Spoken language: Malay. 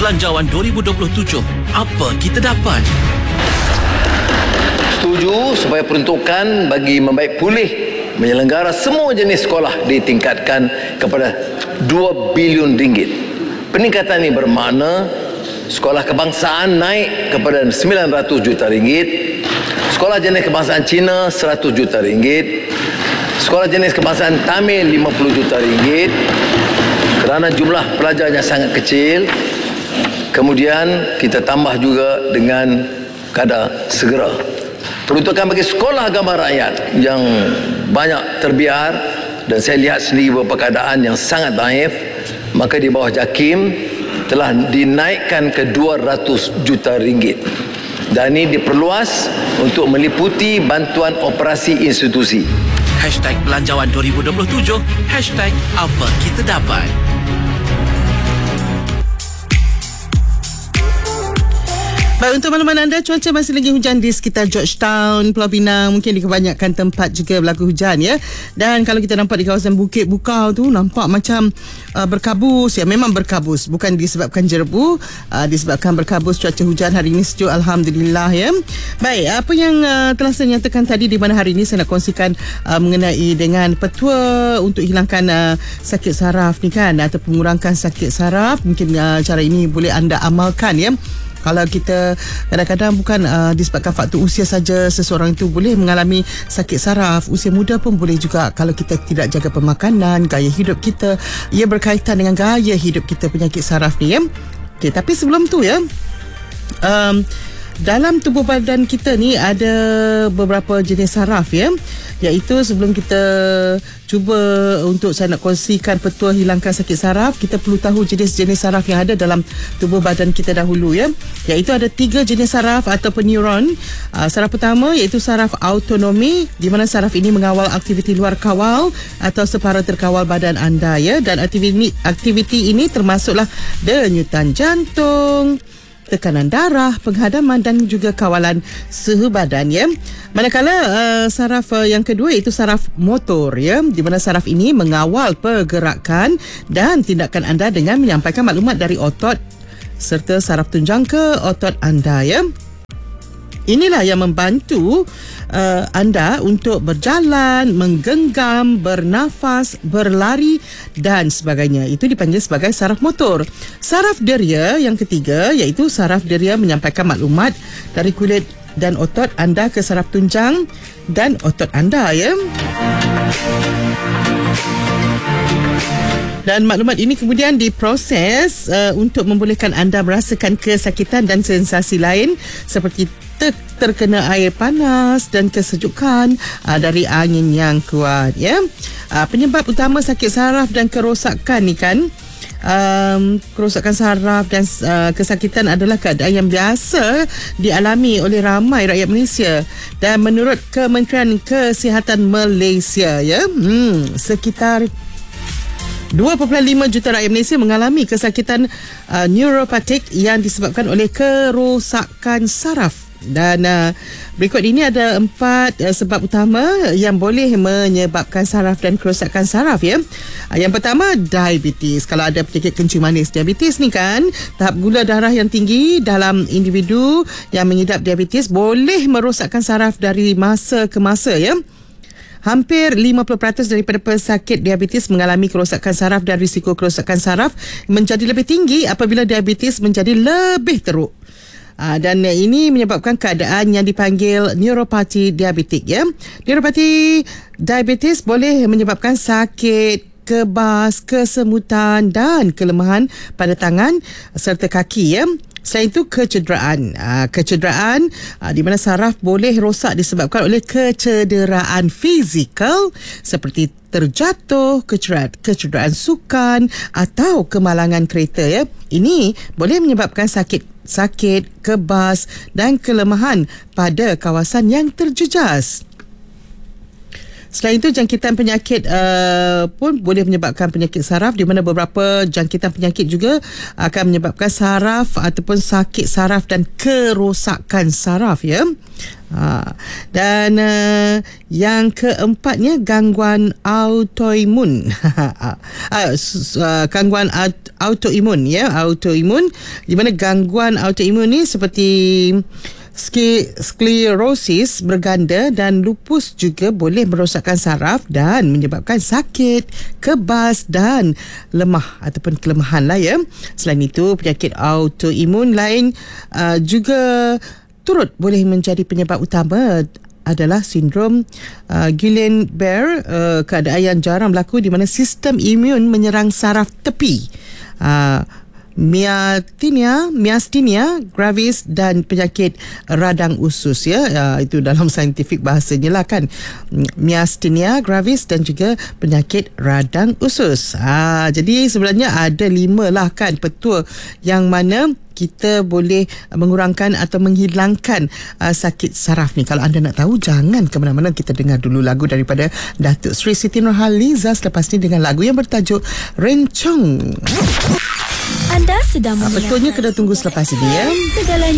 Belanjawan 2027. Apa kita dapat? Setuju supaya peruntukan bagi membaik pulih menyelenggara semua jenis sekolah ditingkatkan kepada 2 bilion ringgit. Peningkatan ini bermakna sekolah kebangsaan naik kepada 900 juta ringgit, sekolah jenis kebangsaan Cina 100 juta ringgit, sekolah jenis kebangsaan Tamil 50 juta ringgit kerana jumlah pelajarnya sangat kecil. Kemudian kita tambah juga dengan kadar segera. Peruntukan bagi sekolah agama rakyat yang banyak terbiar dan saya lihat sendiri beberapa keadaan yang sangat daif, maka di bawah JAKIM telah dinaikkan ke 200 juta ringgit. Dan ini diperluas untuk meliputi bantuan operasi institusi. Belanjawan 2027. Apa kita dapat? Baik, untuk makluman anda, cuaca masih lagi hujan di sekitar Georgetown, Pulau Pinang. Mungkin di kebanyakan tempat juga berlaku hujan, ya. Dan kalau kita nampak di kawasan Bukit Bukau tu, nampak macam berkabus. Ya, memang berkabus. Bukan disebabkan jerebu, disebabkan berkabus. Cuaca hujan hari ini sejuk, Alhamdulillah, ya. Baik, apa yang telah saya nyatakan tadi, di mana hari ini saya nak kongsikan mengenai dengan petua untuk hilangkan sakit saraf ni kan, atau mengurangkan sakit saraf. Mungkin cara ini boleh anda amalkan, ya. Kalau kita kadang-kadang bukan disebabkan faktor usia saja seseorang itu boleh mengalami sakit saraf. Usia muda pun boleh juga kalau kita tidak jaga pemakanan, gaya hidup kita. Ia berkaitan dengan gaya hidup kita, penyakit saraf ni, ya. Okay, tapi sebelum tu, ya, dalam tubuh badan kita ni ada beberapa jenis saraf, ya. Iaitu sebelum kita cuba untuk saya nak kongsikan petua hilangkan sakit saraf, kita perlu tahu jenis-jenis saraf yang ada dalam tubuh badan kita dahulu, ya. Iaitu ada 3 jenis saraf ataupun neuron. Saraf pertama iaitu saraf autonomi, di mana saraf ini mengawal aktiviti luar kawal atau separa terkawal badan anda, ya. Dan aktiviti ini termasuklah denyutan jantung, tekanan darah, penghadaman dan juga kawalan suhu badan, ya. Manakala saraf yang kedua iaitu saraf motor, ya, di mana saraf ini mengawal pergerakan dan tindakan anda dengan menyampaikan maklumat dari otot serta saraf tunjang ke otot anda, ya. Inilah yang membantu anda untuk berjalan, menggenggam, bernafas, berlari dan sebagainya. Itu dipanggil sebagai saraf motor. Saraf deria yang ketiga iaitu saraf deria menyampaikan maklumat dari kulit dan otot anda ke saraf tunjang dan otot anda, ya. Dan maklumat ini kemudian diproses untuk membolehkan anda merasakan kesakitan dan sensasi lain seperti terkena air panas dan kesejukan dari angin yang kuat, ya. Penyebab utama sakit saraf dan kerosakan ni kan, kerosakan saraf dan kesakitan adalah keadaan yang biasa dialami oleh ramai rakyat Malaysia. Dan menurut Kementerian Kesihatan Malaysia, ya, sekitar 2.5 juta rakyat Malaysia mengalami kesakitan neuropatik yang disebabkan oleh kerosakan saraf. Dan berikut ini ada 4 sebab utama yang boleh menyebabkan saraf dan kerosakan saraf, ya. Yang pertama, diabetes. Kalau ada penyakit kencing manis, diabetes ni kan, tahap gula darah yang tinggi dalam individu yang mengidap diabetes boleh merosakkan saraf dari masa ke masa, ya. Hampir 50% daripada pesakit diabetes mengalami kerosakan saraf dan risiko kerosakan saraf menjadi lebih tinggi apabila diabetes menjadi lebih teruk. Dan ini menyebabkan keadaan yang dipanggil neuropati diabetik, ya. Neuropati diabetes boleh menyebabkan sakit, kebas, kesemutan dan kelemahan pada tangan serta kaki, ya. Selain itu, kecederaan. Kecederaan di mana saraf boleh rosak disebabkan oleh kecederaan fizikal seperti terjatuh, kecederaan sukan atau kemalangan kereta, ya. Ini boleh menyebabkan sakit, kebas dan kelemahan pada kawasan yang terjejas. Selain itu, jangkitan penyakit pun boleh menyebabkan penyakit saraf, di mana beberapa jangkitan penyakit juga akan menyebabkan saraf ataupun sakit saraf dan kerosakan saraf, ya. Dan yang keempatnya, gangguan autoimun. Gangguan autoimun, ya, autoimun, di mana gangguan autoimun ni seperti sklerosis berganda dan lupus juga boleh merosakkan saraf dan menyebabkan sakit, kebas dan lemah ataupun kelemahan lah, ya. Selain itu, penyakit autoimun lain juga turut boleh menjadi penyebab utama adalah sindrom Guillain-Barré, keadaan yang jarang berlaku di mana sistem imun menyerang saraf tepi, myasthenia gravis dan penyakit radang usus, ya. Itu dalam saintifik bahasanya lah kan, myasthenia gravis dan juga penyakit radang usus. Jadi sebenarnya ada 5 lah kan petua yang mana kita boleh mengurangkan atau menghilangkan sakit saraf ni. Kalau anda nak tahu, jangan ke mana-mana, kita dengar dulu lagu daripada Datuk Seri Siti Nurhaliza selepas ni dengan lagu yang bertajuk Rencong. Anda sedang Betulnya kena tunggu selepas ini, ya. Segala